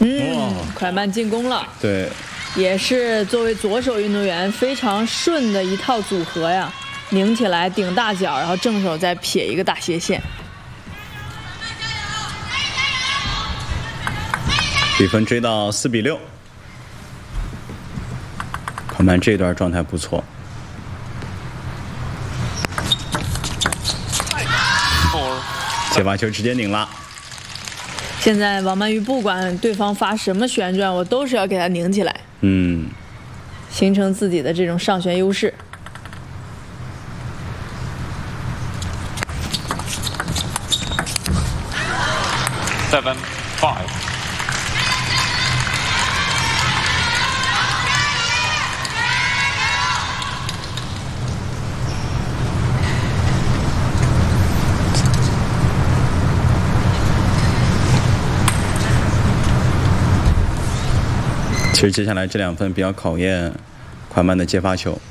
快慢进攻了。 对， 也是作为左手运动员非常顺的一套组合呀，拧起来顶大脚，然后正手再撇一个大斜线。 比分追到4比6。快慢这段状态不错。接发球直接拧了。 现在王曼玉不管对方发什么旋转，我都是要给他拧起来，形成自己的这种上旋优势。 7-5。 其实接下来这2分比较考验快慢的接发球。